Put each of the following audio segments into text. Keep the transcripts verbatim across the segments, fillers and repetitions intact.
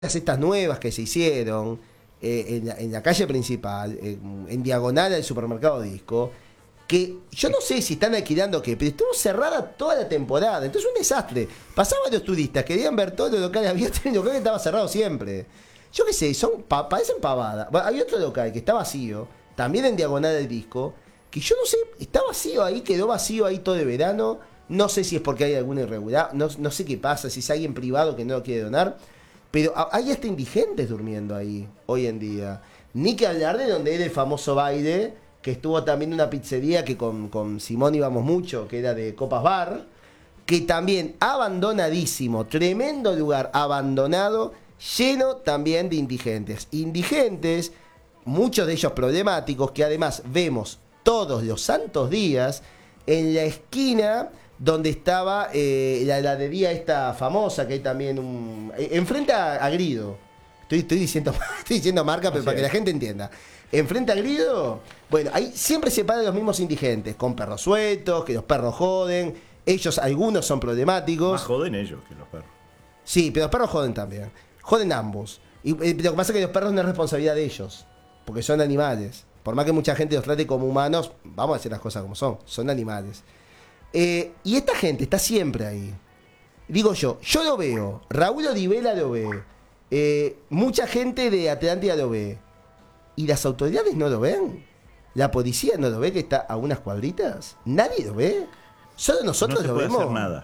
estas nuevas que se hicieron eh, en, la, en la calle principal, en, en diagonal al supermercado Disco, que yo no sé si están alquilando o qué, pero estuvo cerrada toda la temporada. Entonces un desastre. Pasaban los turistas, querían ver todos los locales abiertos y el local estaba cerrado siempre. Yo qué sé, son pa parecen pavadas. Bueno, había otro local que está vacío, también en diagonal del Disco, que yo no sé, está vacío ahí, quedó vacío ahí todo de verano. No sé si es porque hay alguna irregularidad, no, no sé qué pasa, si es alguien privado que no lo quiere donar. Pero hay hasta indigentes durmiendo ahí hoy en día. Ni que hablar de donde era el famoso baile, que estuvo también una pizzería que con, con Simón íbamos mucho, que era de Copas Bar, que también abandonadísimo, tremendo lugar abandonado, lleno también de indigentes. Indigentes, muchos de ellos problemáticos, que además vemos todos los santos días en la esquina donde estaba eh, la heladería esta famosa, que hay también un... Eh, enfrente a, a Grido. Estoy, estoy, diciendo, estoy diciendo marca, pero Así para es. que la gente entienda. Enfrente a Grido, bueno, ahí siempre se paran los mismos indigentes, con perros sueltos, que los perros joden. Ellos, algunos son problemáticos. Más joden ellos que los perros. Sí, pero los perros joden también. Joden ambos. Y eh, lo que pasa es que los perros no es responsabilidad de ellos, porque son animales. Por más que mucha gente los trate como humanos, vamos a decir las cosas como son, son animales. Eh, y esta gente está siempre ahí. Digo yo, yo lo veo, Raúl Olivela lo ve, eh, mucha gente de Atlántida lo ve. ¿Y las autoridades no lo ven? ¿La policía no lo ve que está a unas cuadritas? ¿Nadie lo ve? ¿Solo nosotros no se lo puede vemos? Hacer nada.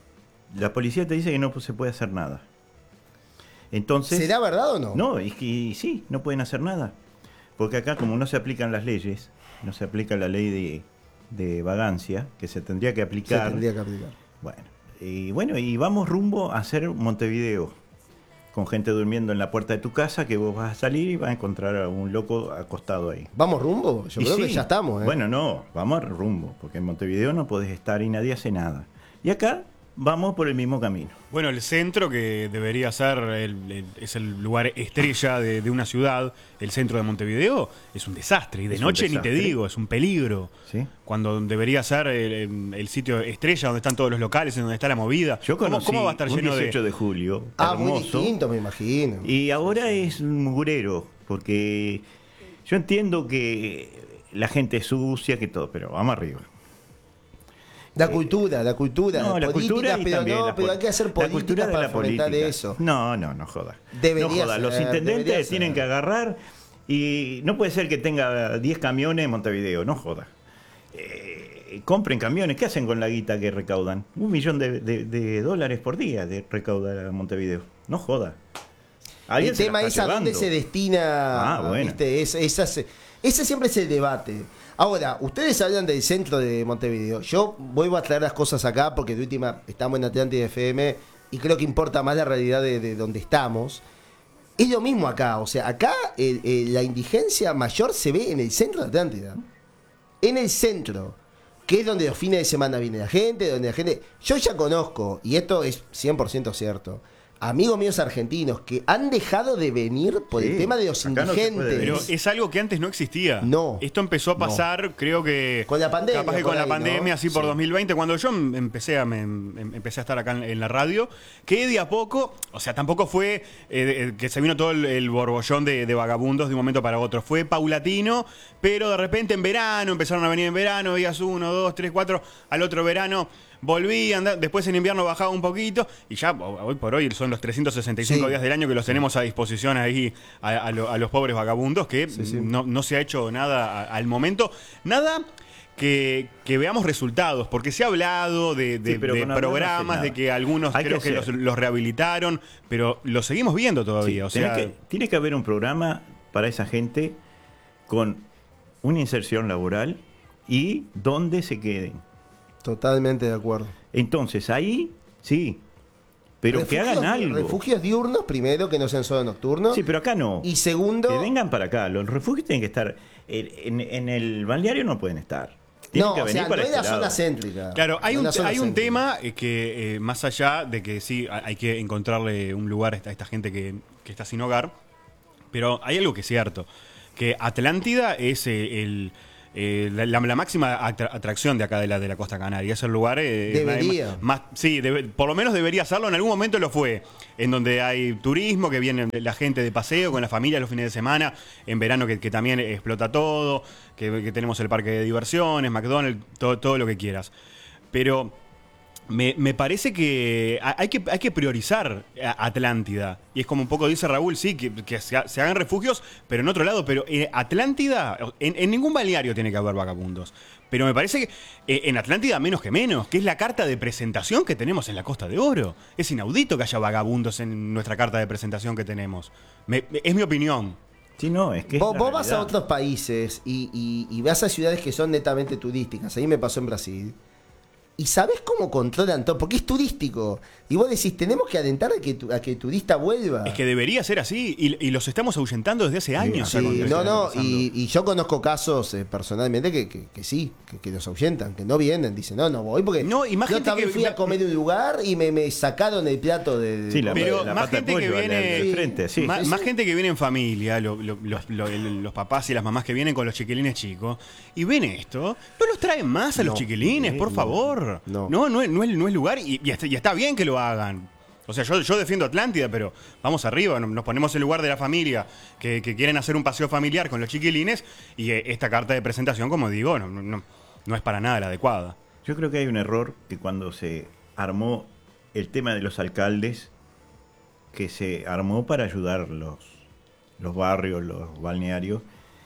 La policía te dice que no se puede hacer nada. Entonces, ¿será verdad o no? No, es que sí, no pueden hacer nada. Porque acá, como no se aplican las leyes, no se aplica la ley de... de vagancia, que se tendría que aplicar. Se tendría que aplicar. Bueno, y bueno, y vamos rumbo a hacer Montevideo, con gente durmiendo en la puerta de tu casa, que vos vas a salir y vas a encontrar a un loco acostado ahí. ¿Vamos rumbo? Yo y creo sí, que ya estamos, ¿eh? Bueno, no, vamos rumbo, porque en Montevideo no podés estar y nadie hace nada. Y acá vamos por el mismo camino. Bueno, el centro, que debería ser el, el, es el lugar estrella de, de una ciudad, el centro de Montevideo, es un desastre. Y de es noche ni te digo, es un peligro. ¿Sí? Cuando debería ser el, el sitio estrella donde están todos los locales, en donde está la movida. Yo conocí ¿Cómo, cómo va a estar un lleno dieciocho de... de julio, ah, hermoso, muy distinto, me imagino. Y ahora es un mugrero, porque yo entiendo que la gente es sucia, que todo, pero vamos arriba. La cultura, la cultura, no, la, la política, cultura y pero también no, la pero hay que hacer políticas para fomentar eso. No, no, no joda. Debería no joda. ser, Los intendentes debería tienen ser. que agarrar y no puede ser que tenga diez camiones en Montevideo, no joda. Eh, compren camiones, ¿qué hacen con la guita que recaudan? Un millón de, de, de dólares por día de recauda Montevideo, no joda. El tema es a dónde se destina. Ah, bueno. ¿viste? Es, ese, ese siempre es el debate. Ahora, ustedes hablan del centro de Montevideo. Yo vuelvo a traer las cosas acá porque de última estamos en Atlántida F M y creo que importa más la realidad de, de donde estamos. Es lo mismo acá. O sea, acá el, el, la indigencia mayor se ve en el centro de Atlántida. En el centro. Que es donde los fines de semana viene la gente, donde la gente... Yo ya conozco, y esto es cien por ciento cierto, amigos míos argentinos que han dejado de venir por sí, el tema de los indigentes. No pero es algo que antes no existía. No. Esto empezó a pasar, no. creo que... Con la pandemia. Capaz que con ahí, la pandemia, ¿no? así por sí. dos mil veinte, cuando yo empecé a, me, empecé a estar acá en, en la radio, que de a poco, o sea, tampoco fue eh, que se vino todo el, el borbollón de, de vagabundos de un momento para otro. Fue paulatino, pero de repente en verano, empezaron a venir en verano, veías uno, dos, tres, cuatro, al otro verano... Volvían, después en invierno bajaba un poquito y ya hoy por hoy son los trescientos sesenta y cinco sí. días del año que los tenemos a disposición ahí a, a, lo, a los pobres vagabundos, que sí, sí. No, no se ha hecho nada a, al momento, nada que, que veamos resultados, porque se ha hablado de, de, sí, de programas, no de que algunos Hay creo que, que los, los rehabilitaron, pero lo seguimos viendo todavía. Sí, o sea, que, tiene que haber un programa para esa gente con una inserción laboral y donde se queden. Totalmente de acuerdo. Entonces, ahí, sí, pero refugios, que hagan algo. Refugios diurnos, primero, que no sean solo nocturnos. Sí, pero acá no. Y segundo... Que vengan para acá. Los refugios tienen que estar... En, en el balneario no pueden estar. Tienen no, que venir o sea, para no este es la lado. zona céntrica. Claro, hay no un, hay un céntrica. tema que, eh, más allá de que sí, hay que encontrarle un lugar a esta, a esta gente que, que está sin hogar, pero hay algo que es cierto, que Atlántida es eh, el... eh, la, la, la máxima atra- atracción de acá de la, de la Costa Canaria. Es el lugar... Eh, Debería. Más, más, sí, debe, por lo menos debería serlo. En algún momento lo fue. En donde hay turismo, que viene la gente de paseo con la familia los fines de semana. En verano que, que también explota todo. Que, que tenemos el parque de diversiones, McDonald's, todo, todo lo que quieras. Pero... Me, me parece que hay, que hay que priorizar a Atlántida. Y es como un poco dice Raúl, sí, que, que se, se hagan refugios, pero en otro lado. Pero en Atlántida, en, en ningún balneario tiene que haber vagabundos. Pero me parece que eh, en Atlántida menos que menos, que es la carta de presentación que tenemos en la Costa de Oro. Es inaudito que haya vagabundos en nuestra carta de presentación que tenemos. Me, es mi opinión. Sí, no, es que Vos, es vos vas a otros países y, y, y vas a ciudades que son netamente turísticas. A mí me pasó en Brasil. Y sabés cómo controlan todo, porque es turístico. Y vos decís, tenemos que alentar a que, tu, a que el turista vuelva. Es que debería ser así, y, y los estamos ahuyentando desde hace años. Sí, sí, no, no, y, y yo conozco casos eh, personalmente que, que, que sí, que, que los ahuyentan, que no vienen, dicen, no, no voy, porque no, y más yo gente también que, fui a comer en un lugar y me, me sacaron el plato de... de sí, la, pero la más pata gente de pollo que viene de sí. frente, sí. Más, Sí, más sí. gente que viene en familia, lo, lo, lo, lo, el- los papás y las mamás que vienen con los chiquilines chicos y ven esto, no los traen más a los No, chiquilines, por no, favor. no. No, no, es, no, es, no es lugar y, y, está, y está bien que lo hagan. O sea, yo, yo defiendo Atlántida, pero vamos arriba, nos ponemos en lugar de la familia que, que quieren hacer un paseo familiar con los chiquilines y eh, esta carta de presentación, como digo, no, no, no es para nada la adecuada. Yo creo que hay un error que cuando se armó el tema de los alcaldes, que se armó para ayudar los, los barrios, los balnearios,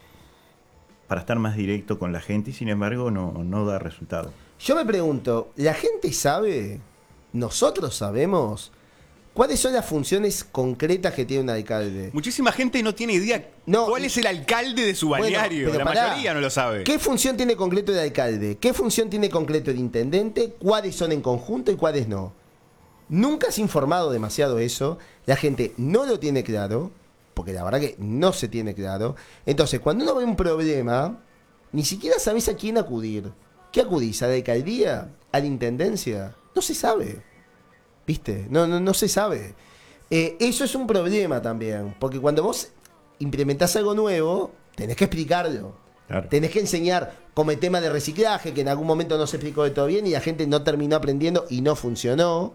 para estar más directo con la gente y sin embargo no, no da resultado. Yo me pregunto, ¿la gente sabe, nosotros sabemos, cuáles son las funciones concretas que tiene un alcalde? Muchísima gente no tiene idea No, cuál es el alcalde de su Bueno, balneario. pero la pará. mayoría no lo sabe. ¿Qué función tiene concreto el alcalde? ¿Qué función tiene concreto el intendente? ¿Cuáles son en conjunto y cuáles no? Nunca se ha informado demasiado eso. La gente no lo tiene claro, porque la verdad que no se tiene claro. Entonces, cuando uno ve un problema, ni siquiera sabes a quién acudir. ¿Qué acudís? ¿A la alcaldía? ¿A la intendencia? No se sabe. ¿Viste? No, no, no se sabe. Eh, eso es un problema también, porque cuando vos implementás algo nuevo, tenés que explicarlo. Claro. Tenés que enseñar, como el tema de reciclaje, que en algún momento no se explicó de todo bien y la gente no terminó aprendiendo y no funcionó.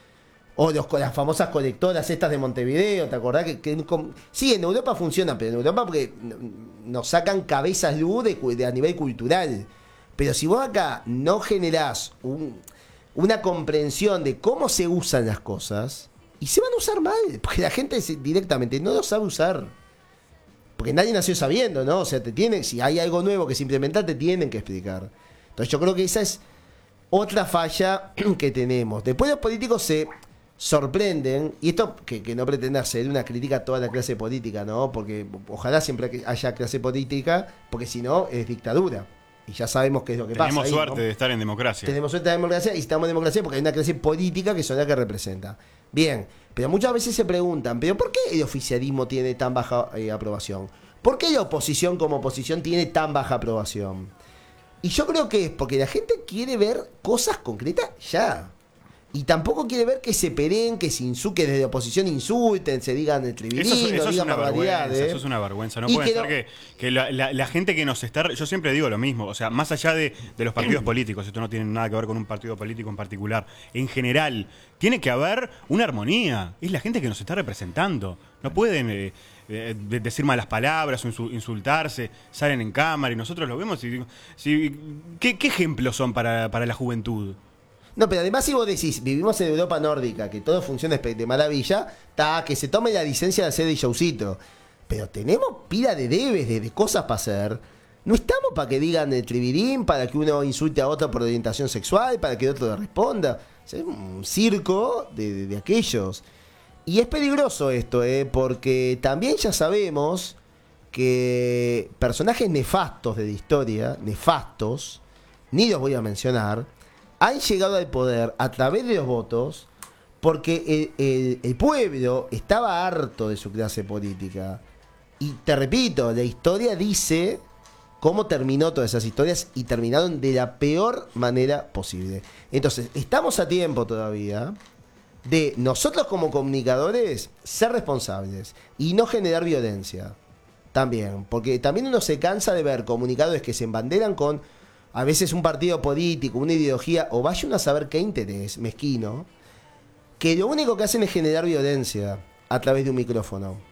O los, las famosas colectoras estas de Montevideo, ¿te acordás? Que, que, com- sí, en Europa funciona, pero en Europa porque n- nos sacan cabezas luz de, cu- de a nivel cultural. Pero si vos acá no generás un, una comprensión de cómo se usan las cosas, y se van a usar mal, porque la gente se- directamente no lo sabe usar. Porque nadie nació sabiendo, ¿no? O sea, te tiene, si hay algo nuevo que se implementa, te tienen que explicar. Entonces yo creo que esa es otra falla que tenemos. Después los políticos se sorprenden, y esto que, que no pretende hacer una crítica a toda la clase política, ¿no? Porque ojalá siempre haya clase política, porque si no es dictadura. Y ya sabemos qué es lo que Tenemos pasa. ahí, suerte ¿no? de estar en democracia. Tenemos suerte de democracia y estamos en democracia porque hay una clase política que son la que representa. Bien, pero muchas veces se preguntan, ¿pero por qué el oficialismo tiene tan baja eh, aprobación? ¿Por qué la oposición como oposición tiene tan baja aprobación? Y yo creo que es porque la gente quiere ver cosas concretas ya. Y tampoco quiere ver que se peleen, que se insulten, que desde la oposición insulten, se digan el tribilín, Eso, es- eso es digan una vergüenza, barbaridades. eso es una vergüenza. No Y puede que ser no- que, que la, la- la gente que nos está... Yo siempre digo lo mismo, o sea, más allá de, de los partidos políticos, esto no tiene nada que ver con un partido político en particular, en general, tiene que haber una armonía. Es la gente que nos está representando. No pueden eh, eh, de- decir malas palabras o insu- insultarse, salen en cámara y nosotros lo vemos. Y, si, ¿qué, ¿Qué ejemplos son para, para la juventud? No, pero además si vos decís, vivimos en Europa nórdica, que todo funciona espe- de maravilla, está que se tome la licencia de hacer el showcito. Pero tenemos pila de debes, de, de cosas para hacer. No estamos para que digan el tribirín, para que uno insulte a otro por orientación sexual, para que otro le responda. O sea, es un circo de, de- de aquellos. Y es peligroso esto, ¿eh? Porque también ya sabemos que personajes nefastos de la historia, nefastos, ni los voy a mencionar, han llegado al poder a través de los votos porque el, el- el pueblo estaba harto de su clase política. Y te repito, la historia dice cómo terminó todas esas historias y terminaron de la peor manera posible. Entonces, estamos a tiempo todavía de nosotros como comunicadores ser responsables y no generar violencia. También, porque también uno se cansa de ver comunicadores que se embanderan con a veces un partido político, una ideología, o vaya uno a saber qué interés mezquino, que lo único que hacen es generar violencia a través de un micrófono.